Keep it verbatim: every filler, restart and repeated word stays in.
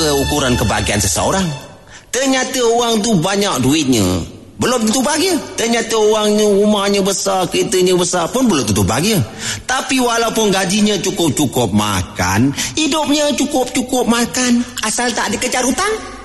apa ukuran kebahagiaan seseorang. Ternyata orang tu banyak duitnya, belum tentu bahagia. Ternyata orangnya rumahnya besar, keretanya besar pun belum tentu bahagia. Tapi walaupun gajinya cukup-cukup makan, hidupnya cukup-cukup makan, asal tak ada kejar hutang,